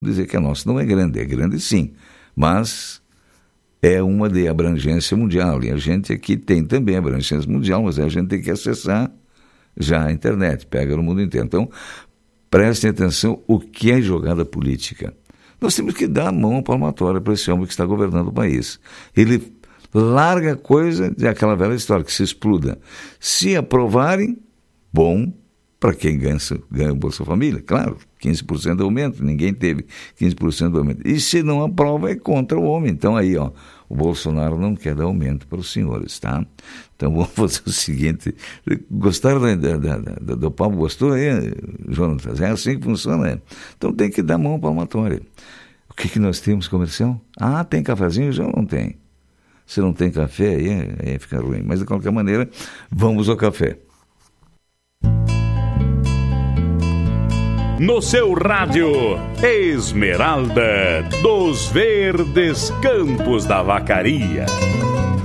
dizer que a nossa não é grande sim, mas é uma de abrangência mundial, e a gente aqui tem também abrangência mundial, mas a gente tem que acessar já a internet, pega no mundo inteiro. Então, prestem atenção o que é jogada política. Nós temos que dar a mão palmatória para esse homem que está governando o país. Ele larga a coisa de aquela velha história, que se exploda. Se aprovarem, bom, para quem ganha o Bolsa Família, claro, 15% de aumento, ninguém teve 15% de aumento. E se não aprova, é contra o homem. Então aí, ó, o Bolsonaro não quer dar aumento para os senhores, tá? Então vamos fazer o seguinte, gostaram do papo? Gostou aí, Jonatas? É assim que funciona, né? Então tem que dar mão palmatória. O que nós temos comercial? Ah, tem cafezinho? Já não tem. Se não tem café, aí fica ruim. Mas de qualquer maneira, vamos ao café. No seu rádio, Esmeralda, dos verdes campos da Vacaria.